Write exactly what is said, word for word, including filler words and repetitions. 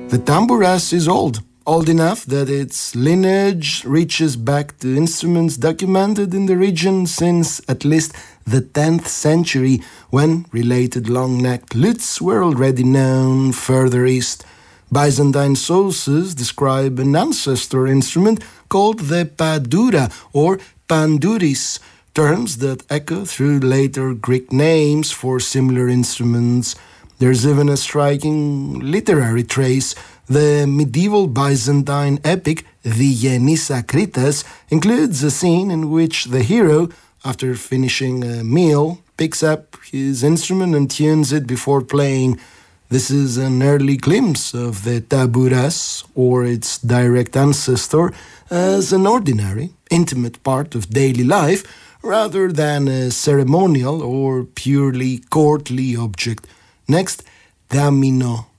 The tambouras is old, old enough that its lineage reaches back to instruments documented in the region since at least the tenth century, when related long-necked lutes were already known further east. Byzantine sources describe an ancestor instrument called the padura or pandouris, terms that echo through later Greek names for similar instruments. There's even a striking literary trace. The medieval Byzantine epic, the Genis Akritas, includes a scene in which the hero, after finishing a meal, picks up his instrument and tunes it before playing. This is an early glimpse of the taburas, or its direct ancestor, as an ordinary, intimate part of daily life, rather than a ceremonial or purely courtly object. Next, damino.